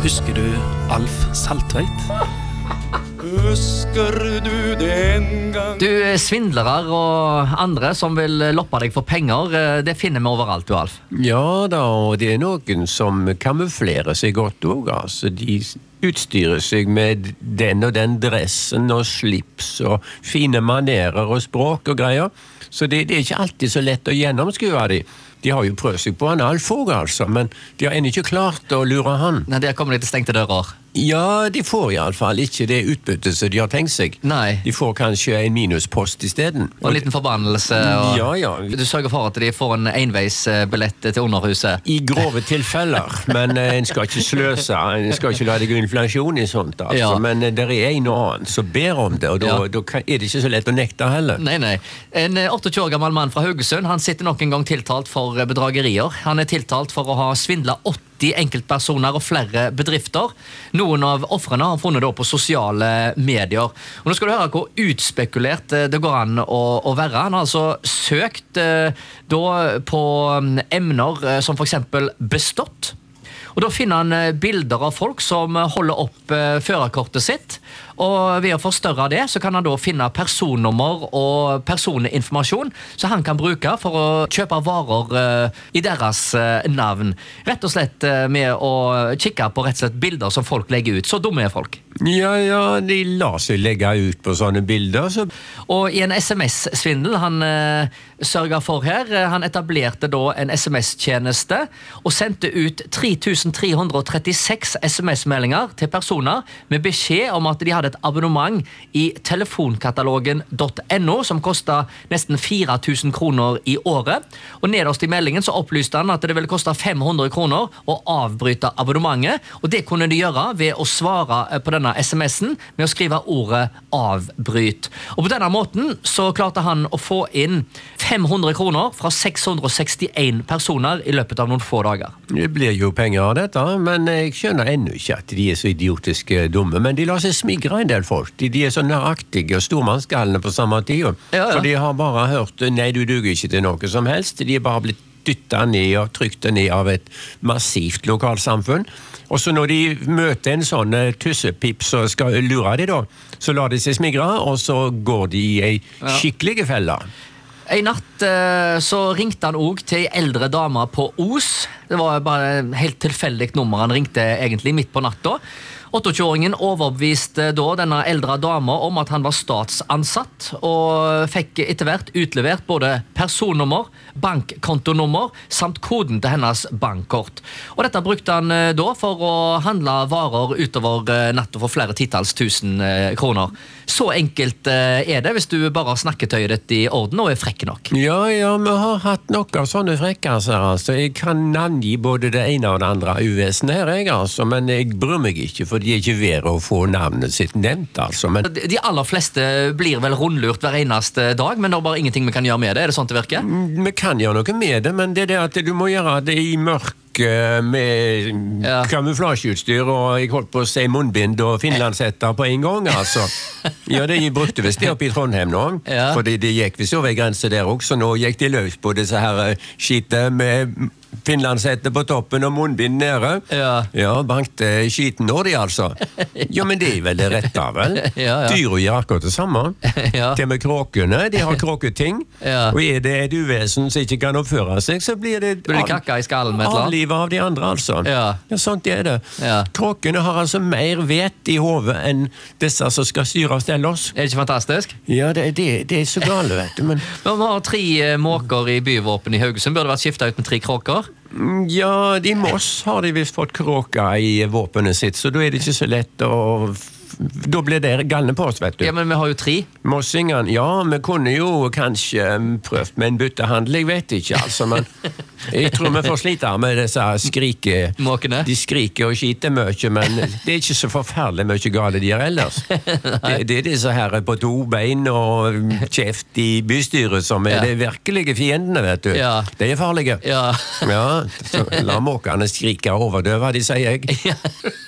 Husker du Alf Saltveit? Husker du den gang? Du, svindlere og andre som vil loppe deg for penger, det finner vi overalt, du, Alf. Ja da, og det noen som kamuflerer seg godt også, altså. De utstyrer seg med den og den dressen og slips og fine manerer og språk og greier. Så det ikke alltid så lett å gjennomskue de. De har jo prøvd seg på en Alf altså, men de har ennå ikke klart å lure han. Nei, der kommer de til stengte dører. Ja, de får i alle fall ikke det utbyttet som de har tenkt seg. Nei. De får kanskje en minuspost i stedet. Og en liten forbannelse. Og ja. Du sørger for at de får en enveisbillett til underhuset. I grove tilfeller, men en skal ikke sløse, en skal ikke la det gå inflasjon i sånt, altså. Ja. Men det en og annen som ber om det, og da det ikke så lett å nekte heller. Nei. En 28 år gammel mann fra Haugesund, han sitter nok en gang tiltalt for bedragerier. Han tiltalt for å ha svindlet 80 enkeltpersoner og flere bedrifter. Noen av offrene har funnet på sosiale medier. Og nå skal du høre hvor utspekulert det går an å være. Han har altså søkt på emner som for eksempel bestått. Og da finner han bilder av folk som holder opp førerkortet sitt, og ved å forstørre det, så kan han da finne personnummer og personinformasjon som han kan bruke for å kjøpe varer i deres navn. Rett og slett med å kikke på rett og slett bilder som folk legger ut. Så dumme er folk. Ja, de lar seg legge ut på sånne bilder. Så. Og i en SMS-svindel han sørget for her, han etablerte da en SMS-tjeneste og sendte ut 3336 SMS-meldinger til personer med beskjed om at de hadde et abonnement i telefonkatalogen.no som kostet nesten 4000 kroner i året. Og nederst i meldingen så opplyste han at det ville koste 500 kroner å avbryte abonnementet, og det kunne de gjøre ved å svare på denne SMS-en med å skrive ordet avbryt. Og på denne måten så klarte han å få inn 500 kroner fra 661 personer i løpet av noen få dager. Det blir jo penger av dette, men jeg skjønner ennå ikke at de så idiotiske dumme, men de lar seg smigre en del folk. De så nøraktige og stormannsgallene på samme tid. Ja. For de har bare hørt, nei, du duger ikke til noe som helst. De bare blitt dyttet ned og trykt ned av et massivt lokalsamfunn. Og så når de møter en sånn tussepip som skal lure de da, så lar de seg smigre, og så går de i en skikkelig felle. En natt så ringte han også til en eldre dame på Os. Det var bare et helt tilfeldig nummer han ringte egentlig midt på natta. 28-åringen overbeviste da denne eldre dama om at han var statsansatt, og fikk etter hvert utlevert både personnummer, bankkontonummer, samt koden til hennes bankkort. Og dette brukte han da for å handle varer utover natt og få flere titalls tusen kroner. Så enkelt er det hvis du bare har snakketøyet ditt i orden og er frekk nok. Ja, vi har hatt nok av sånne frekkaser, altså. Jeg kan navngi både det ene og det andre uvesen her, altså, men jeg bryr meg ikke, for de er ikke ved å få navnet sitt nevnt, altså. Men de aller fleste blir vel rundlurt hver eneste dag, men det er bare ingenting vi kan gjøre med det. Er det sånn det virker? Vi kan gjøre noe med det, men det er det at du må gjøre det i mørk med kamuflasjeutstyr, og jeg holdt på å si munnbind og finlandshetter på en gang, altså. Ja, det brukte visst det oppe i Trondheim nå, fordi det gikk visst over en grense der også, nå gikk de løs på disse her skittet med finlandshette på toppen og munnbind nede. Ja, bankte skiten nå, de altså. Ja, men det er vel det rette, vel? Dyr gjør akkurat det samme. Det med kråkene, de har kråketing, og er det et uvesen som ikke kan oppføre seg, så blir det kakka i skallen med et eller annet. Avlivet av de andre, altså. Ja, sånt er det. Kråkene har altså mer vet i hodet enn disse som skal styre og stelle oss. Er det ikke fantastisk? Ja, det er så gale, vet du, men vi har 3 måker i byvåpen i Haugesund. Burde vært skiftet ut med 3 kråker? Ja, i Moss har de visst fått kråker i våpenet sitt, så da er det ikke så lett å da blir det galne på oss, vet du. Ja, men vi har jo 3. Mossingen, ja, vi kunne jo kanskje prøvd med en byttehandel, jeg vet ikke, altså, men jeg tror vi får slite med disse måkene. De skriker og skiter mye, men det er ikke så forferdelig mye gale de gjør ellers. Det er disse her på 2 bein og kjeft i bystyret som er de virkelige fiendene, vet du. De er farlige. Ja, så la måkene skrike og overdøve, de sier jeg.